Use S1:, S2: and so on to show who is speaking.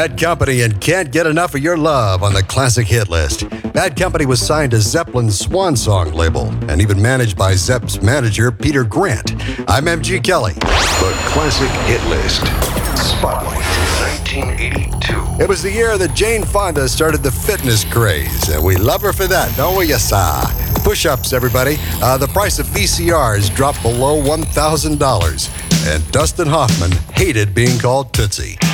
S1: Bad Company and Can't Get Enough of Your Love on the classic hit list. Bad Company was signed to Zeppelin's Swan Song label and even managed by Zepp's manager, Peter Grant. I'm MG Kelly.
S2: The classic hit list. Spotlight 1982.
S1: It was the year that Jane Fonda started the fitness craze, and we love her for that, don't we, yassa? Push-ups, everybody. The price of VCRs dropped below $1,000, and Dustin Hoffman hated being called Tootsie.